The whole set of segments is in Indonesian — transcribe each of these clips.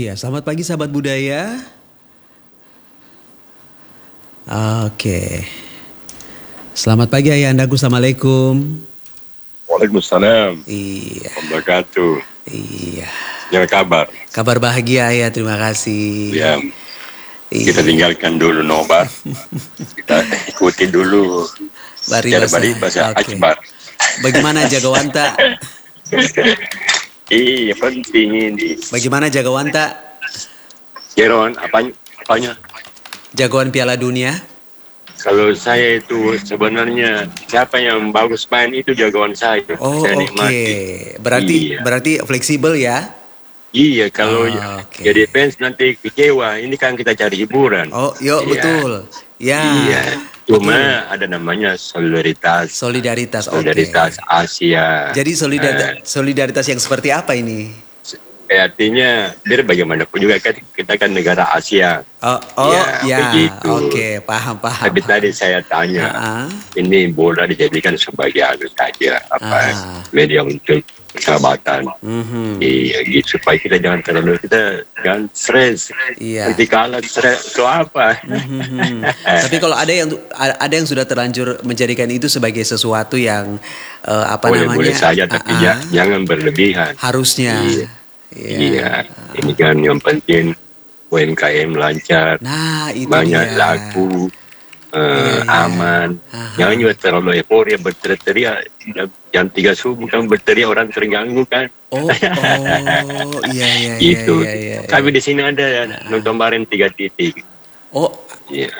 Iya, selamat pagi sahabat budaya. Oke. Selamat pagi Ayandaku, assalamualaikum. Waalaikumsalam. Iya. Wabarakatuh. Iya. Gimana kabar? Kabar bahagia ya, terima kasih. Ya. Kita tinggalkan dulu nobar. Kita ikuti dulu. Secara balik bahasa Akbar. Bagaimana Jagawanta? Iya penting ini. Bagaimana Jagawanta? Jeron apanya? Jagoan Piala Dunia? Kalau saya itu sebenarnya siapa yang bagus main itu jagoan saya. Oh saya oke. Iya. Berarti fleksibel ya? Iya, kalau jadi fans nanti kecewa. Ini kan kita cari hiburan. Oh, yuk, iya. Betul. Ya. Iya. Cuma ada namanya solidaritas. Solidaritas Asia. Jadi solidaritas yang seperti apa ini? Artinya biar bagaimanapun juga kan kita kan negara Asia. Ya. Begitu. Oke, paham. Tapi tadi saya tanya, ini bola dijadikan sebagai saja media untuk persahabatan. Iya, gitu supaya kita jangan stres. Iya. Nanti kalah stres itu apa? Tapi kalau ada yang sudah terlanjur menjadikan itu sebagai sesuatu yang boleh saja, tapi jangan berlebihan. Harusnya. Iya. Ini kan yang penting UMKM lancar. Nah, itu banyak laku. Aman. Jangan juga terlalu euforia berteriak jam 3 subuh kan berteriak orang terganggu kan. Iya. Gitu. Kami di sini ada nonton bareng 3 titik. Iya.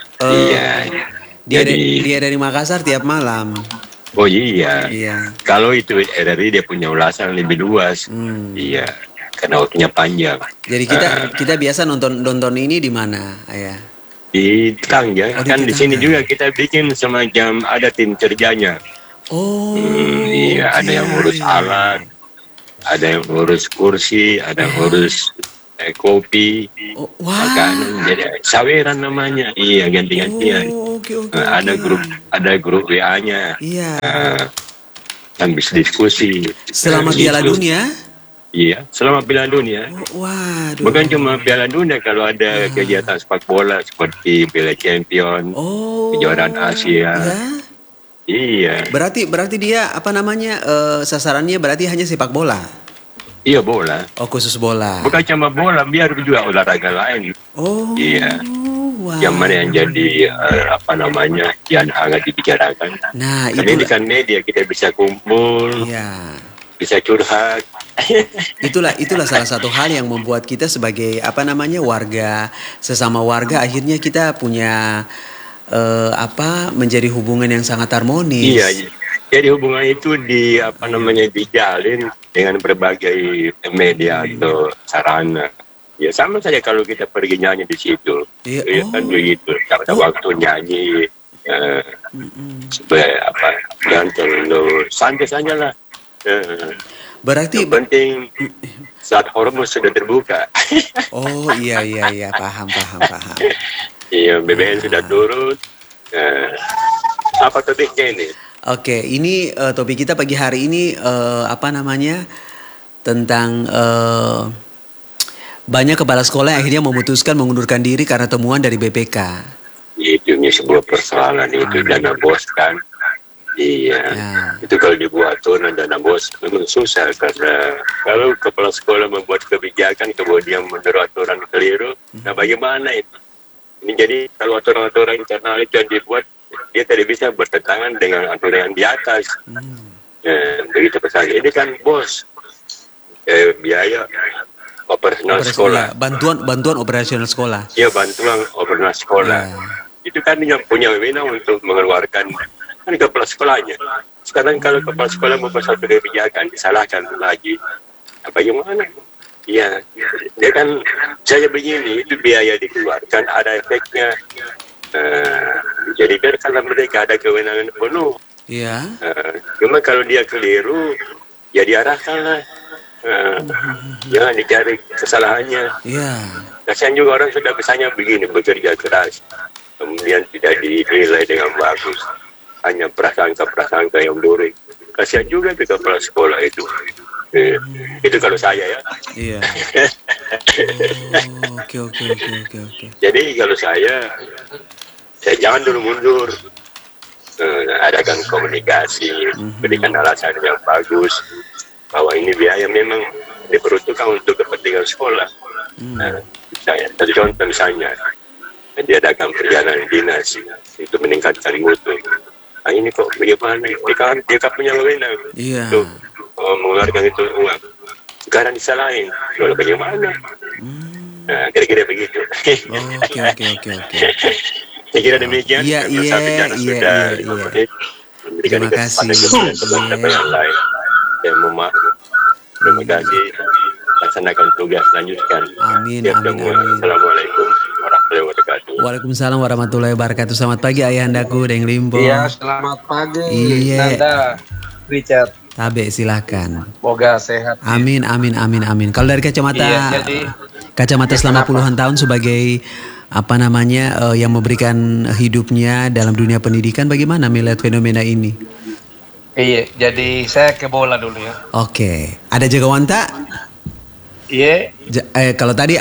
Dia dari Makassar tiap malam. Oh iya. Kalau itu RRI dia punya ulasan lebih luas. Iya. Karena waktunya panjang. Jadi kita biasa nonton ini di mana, Ayah? Di Tangga. Kan di sini juga kita bikin semacam ada tim kerjanya. Iya, ada yang ngurus alat, ada yang ngurus kursi, ada yang ngurus kopi, makanan. Jadi saweran namanya. Iya, ganti-gantian. Ada grup WA-nya. Iya. Kan bisa diskusi. Selama Piala Dunia? Iya, selama Piala Dunia. Waduh. Bukan cuma Piala Dunia, kalau ada kegiatan sepak bola seperti Piala Champion, kejuaraan Asia. Iya. Berarti dia sasarannya berarti hanya sepak bola. Iya, bola. Khusus bola. Bukan cuma bola, biar juga olahraga lain. Iya. Wow. Yang mana yang jadi yang hangat dibicarakan. Nah, ini kan media, kita bisa kumpul. Iya. Bisa curhat. Itulah salah satu hal yang membuat kita sebagai sesama warga akhirnya kita punya menjadi hubungan yang sangat harmonis. Iya. Jadi hubungan itu dijalin dengan berbagai media atau sarana. Ya sama saja kalau kita pergi nyanyi di situ. Iya kan begitu. Karena waktu nyanyi jangan terlalu santai saja lah. Berarti yang penting saat hormon sudah terbuka. Iya, paham. Iya, BBM sudah turun. Apa topiknya ini? Oke, ini topik kita pagi hari ini tentang banyak kepala sekolah yang akhirnya memutuskan mengundurkan diri karena temuan dari BPK. Itu sebuah persoalan itu dana bos kan. Iya, itu kalau dibuat aturan dana bos memang susah karena kalau kepala sekolah membuat kebijakan kemudian menurut aturan keliru, nah bagaimana itu? Ini jadi kalau aturan-aturan internal itu yang dibuat, dia tidak bisa bertentangan dengan aturan yang di atas. Begitu pesan. Ini kan bos, biaya operasional sekolah. Bantuan operasional sekolah. Iya, bantuan operasional sekolah. Itu kan yang punya wewenang untuk mengeluarkan kan kepala sekolahnya. Sekarang kalau kepala sekolah membuat satu kebijakan disalahkan lagi, bagaimana? Iya, dia kan saya begini, itu biaya dikeluarkan, ada efeknya. Jadi biarkanlah mereka ada kewenangan penuh. Iya. Cuma kalau dia keliru, ya diarahkanlah. Jangan dicari kesalahannya. Iya. Kasihan juga orang sudah misalnya begini bekerja keras, kemudian tidak dinilai dengan bagus. Hanya prasangka yang buruk. Kasihan juga ke kepala sekolah itu. Itu kalau saya ya. Iya. Oh, oke, oke, oke, oke, oke. Jadi kalau saya jangan dulu mundur. Adakan komunikasi, berikan alasan yang bagus bahwa ini biaya memang diperuntukkan untuk kepentingan sekolah. Misalnya, satu contoh misalnya, diadakan perjalanan dinas itu meningkatkan mutu. Nah, ini kok bagaimana? Dia kan punya wewenang untuk mengeluarkan itu uang. Sekarang disalahin, lalu bagaimana? Nah, kira-kira begitu. Oke. Saya kira demikian. Iya. Terima kasih. Terima kasih. Laksanakan tugas, lanjutkan. Amin. Assalamualaikum warahmatullahi wabarakatuh. Waalaikumsalam warahmatullahi wabarakatuh. Selamat pagi ayahandaku, Deng Limpo. Iya, selamat pagi. Iya. Nanda, Richard. Tabe, silakan. Semoga sehat. Amin. Kalau dari kacamata selama puluhan tahun sebagai yang memberikan hidupnya dalam dunia pendidikan, bagaimana melihat fenomena ini? Iya, jadi saya ke bola dulu ya. Oke, ada jagawan tak? Iya. Kalau tadi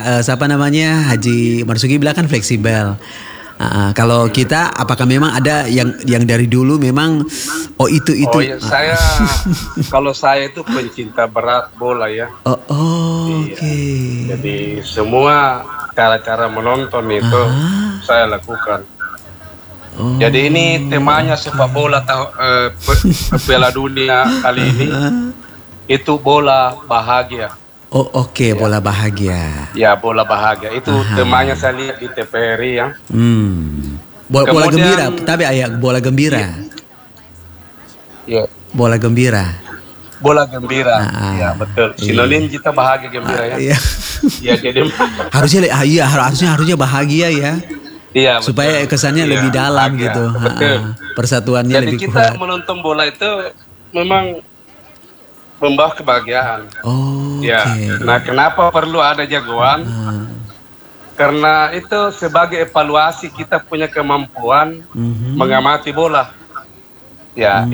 Haji Marsuki bilang kan fleksibel. Kalau kita, apakah memang ada yang dari dulu memang itu? Oh ya, kalau saya itu pencinta berat bola ya. Oke. Jadi semua cara-cara menonton itu saya lakukan. Jadi ini temanya sepak bola Piala Dunia kali ini itu bola bahagia. Oke. Bola bahagia. Ya, bola bahagia itu temanya saya lihat di TVRI ya. Bola gembira, tapi bola gembira. Iya. Bola gembira. Bola gembira. Ya, betul. Sinonim kita bahagia gembira ya. Iya. Ya, jadi harusnya bahagia ya. Iya, supaya kesannya lebih dalam bahagia, gitu. Persatuannya jadi lebih kuat. Jadi kita menonton bola itu memang membawa kebahagiaan. Ya. Nah, kenapa perlu ada jagoan? Karena itu sebagai evaluasi kita punya kemampuan mengamati bola. Ya.